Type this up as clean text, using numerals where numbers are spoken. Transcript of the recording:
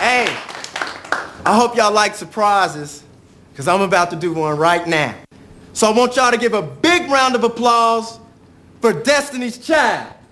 Hey, I hope y'all like surprises, because I'm about to do one right now. So I want y'all to give a big round of applause for Destiny's Child.